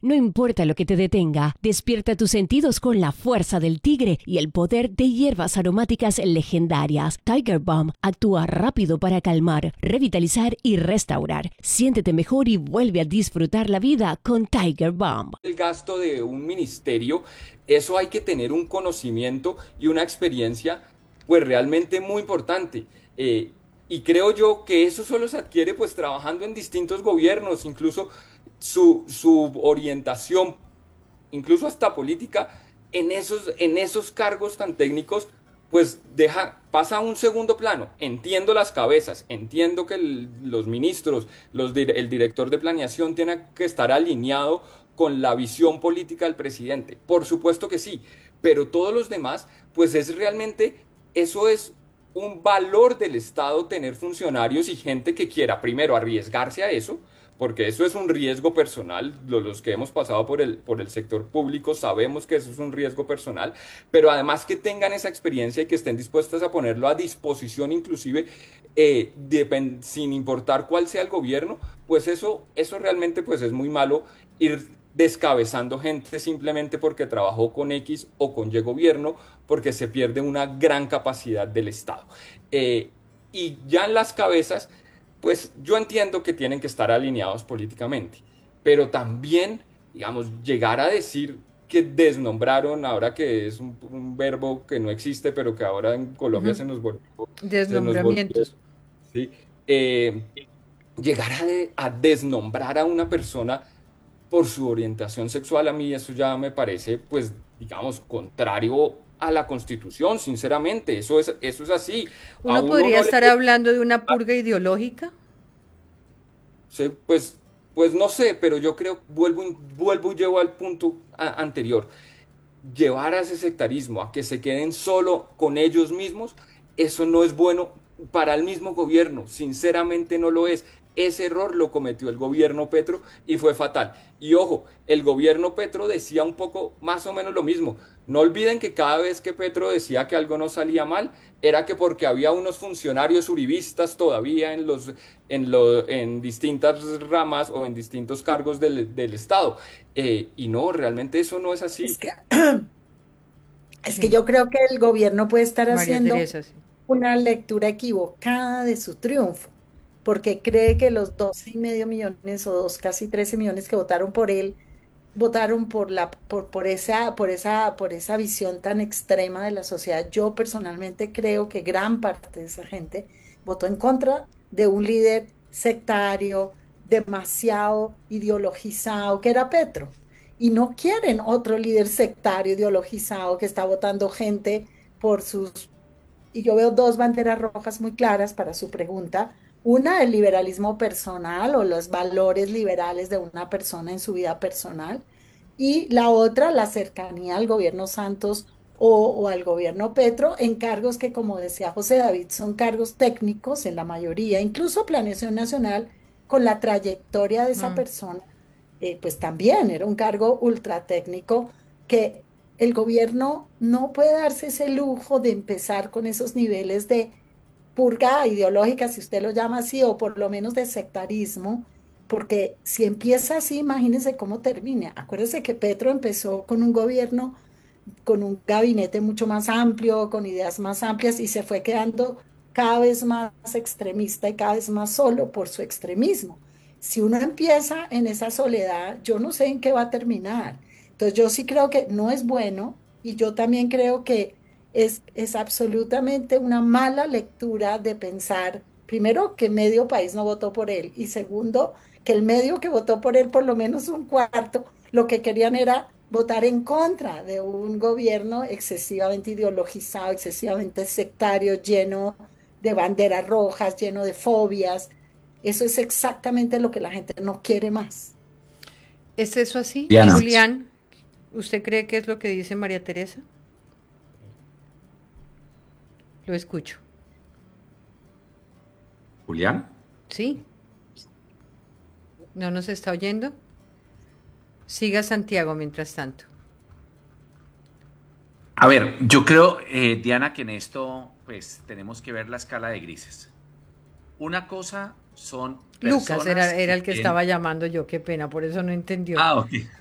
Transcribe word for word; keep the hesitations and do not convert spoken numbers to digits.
No importa lo que te detenga, despierta tus sentidos con la fuerza del tigre y el poder de hierbas aromáticas legendarias. Tiger Balm actúa rápido para calmar, revitalizar y restaurar. Siéntete mejor y vuelve a disfrutar la vida con Tiger Balm. El gasto de un ministerio, eso hay que tener un conocimiento y una experiencia pues realmente muy importante. Eh, y creo yo que eso solo se adquiere pues trabajando en distintos gobiernos, incluso su, su orientación, incluso hasta política, en esos, en esos cargos tan técnicos, pues deja, pasa a un segundo plano. Entiendo las cabezas, entiendo que el- los ministros, los, dir- el director de planeación tiene que estar alineado con la visión política del presidente. Por supuesto que sí, pero todos los demás, pues es realmente, eso es un valor del Estado tener funcionarios y gente que quiera primero arriesgarse a eso, porque eso es un riesgo personal. Los que hemos pasado por el, por el sector público sabemos que eso es un riesgo personal, pero además que tengan esa experiencia y que estén dispuestas a ponerlo a disposición inclusive eh, depend- sin importar cuál sea el gobierno, pues eso, eso realmente pues es muy malo ir descabezando gente simplemente porque trabajó con X o con Y gobierno, porque se pierde una gran capacidad del Estado. Eh, y ya en las cabezas, pues yo entiendo que tienen que estar alineados políticamente, pero también, digamos, llegar a decir que desnombraron, ahora que es un, un verbo que no existe, pero que ahora en Colombia Ujú. se nos volvió, se nos volvió, Desnombramientos. ¿sí? Eh, llegar a, de- a desnombrar a una persona por su orientación sexual, a mí eso ya me parece, pues, digamos, contrario a la Constitución, sinceramente, eso es, eso es así. A Uno uno podría no le estar puede hablando de una purga ideológica. Sí, pues, pues no sé, pero yo creo, vuelvo, y- vuelvo y llevo al punto a- anterior. Llevar a ese sectarismo, a que se queden solo con ellos mismos, eso no es bueno para el mismo gobierno, sinceramente no lo es. Ese error lo cometió el gobierno Petro y fue fatal. Y ojo, el gobierno Petro decía un poco más o menos lo mismo. No olviden que cada vez que Petro decía que algo no salía mal, era que porque había unos funcionarios uribistas todavía en los, en lo- en distintas ramas o en distintos cargos del, del Estado. Eh, y no, realmente eso no es Es así. que, es que Sí, yo creo que el gobierno puede estar María haciendo Teresa, sí. una lectura equivocada de su triunfo, porque cree que los doce y medio millones o dos, casi trece millones que votaron por él, votaron por la, por, por esa, por esa, por esa visión tan extrema de la sociedad. Yo personalmente creo que gran parte de esa gente votó en contra de un líder sectario, demasiado ideologizado, que era Petro. Y no quieren otro líder sectario, ideologizado, que está votando gente por sus... Y yo veo dos banderas rojas muy claras para su pregunta. Una, el liberalismo personal o los valores liberales de una persona en su vida personal. Y la otra, la cercanía al gobierno Santos o, o al gobierno Petro en cargos que, como decía José David, son cargos técnicos en la mayoría, incluso Planeación Nacional, con la trayectoria de esa Mm. persona, eh, pues también era un cargo ultra técnico que el gobierno no puede darse ese lujo de empezar con esos niveles de purga ideológica, si usted lo llama así, o por lo menos de sectarismo, porque si empieza así, imagínense cómo termina. Acuérdense que Petro empezó con un gobierno, con un gabinete mucho más amplio, con ideas más amplias, y se fue quedando cada vez más extremista y cada vez más solo por su extremismo. Si uno empieza en esa soledad, yo no sé en qué va a terminar. Entonces yo sí creo que no es bueno y yo también creo que es, es absolutamente una mala lectura de pensar, primero, que medio país no votó por él y segundo, que el medio que votó por él, por lo menos un cuarto, lo que querían era votar en contra de un gobierno excesivamente ideologizado, excesivamente sectario, lleno de banderas rojas, lleno de fobias. Eso es exactamente lo que la gente no quiere más. ¿Es eso así? Diana, Julián, ¿usted cree que es lo que dice María Teresa? Lo escucho. Julián. ¿Sí? ¿No nos está oyendo? Siga Santiago mientras tanto. A ver, yo creo, eh, Diana, que en esto pues tenemos que ver la escala de grises. Una cosa son Lucas personas era, era que el que quieren... estaba llamando yo, qué pena, por eso no entendió. Ah, ok.